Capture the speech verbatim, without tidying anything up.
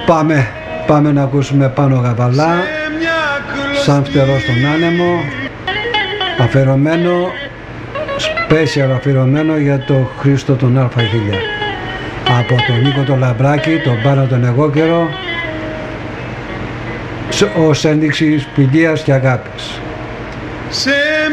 Πάμε, πάμε να ακούσουμε Πάνο Γαβαλά, σαν φτερό στον άνεμο, αφιερωμένο, special αφιερωμένο για το Χρήστο τον Α χίλια. Από τον Νίκο τον Λαμπράκη, τον Πάνο τον Εγώκερο, ως ένδειξη φιλίας και αγάπης.